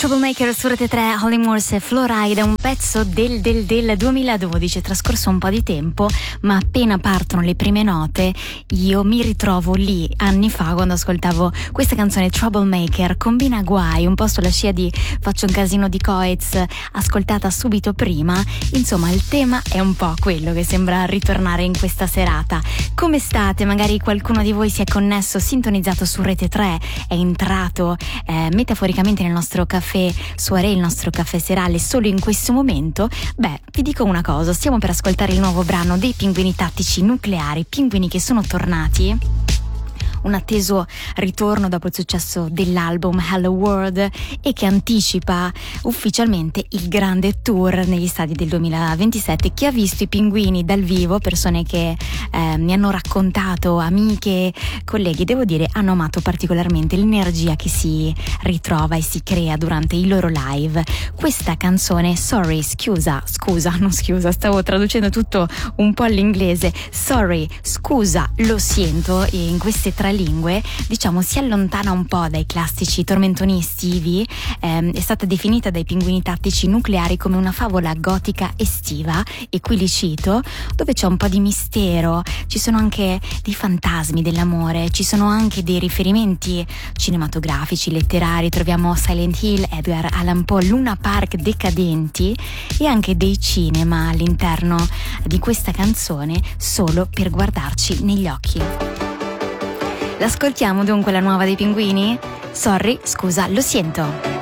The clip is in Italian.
Troublemaker su Rete 3, Holly Morse e Florida, un pezzo del 2012, è trascorso un po' di tempo, ma appena partono le prime note io mi ritrovo lì anni fa quando ascoltavo questa canzone Troublemaker, combina guai, un po' sulla scia di Faccio un casino di Coez, ascoltata subito prima. Insomma, il tema è un po' quello che sembra ritornare in questa serata. Come state? Magari qualcuno di voi si è connesso, sintonizzato su Rete 3, è entrato metaforicamente nel nostro caffè soirée, il nostro caffè serale solo in questo momento. Beh, vi dico una cosa, stiamo per ascoltare il nuovo brano dei Pinguini Tattici Nucleari, pinguini che sono tornati, un atteso ritorno dopo il successo dell'album Hello World e che anticipa ufficialmente il grande tour negli stadi del 2027. Chi ha visto i Pinguini dal vivo, persone che mi hanno raccontato, amiche, colleghi, devo dire hanno amato particolarmente l'energia che si ritrova e si crea durante i loro live. Questa canzone, Sorry, scusa, stavo traducendo tutto un po' all'inglese. Sorry, scusa, lo sento, e in queste tre lingue, diciamo, si allontana un po' dai classici tormentoni estivi. È stata definita dai Pinguini Tattici Nucleari come una favola gotica estiva, e qui li cito, dove c'è un po' di mistero, ci sono anche dei fantasmi dell'amore, ci sono anche dei riferimenti cinematografici, letterari, troviamo Silent Hill, Edgar Allan Poe, Luna Park decadenti, e anche dei cinema all'interno di questa canzone solo per guardarci negli occhi. L'ascoltiamo dunque, la nuova dei Pinguini? Sorry, scusa, lo sento.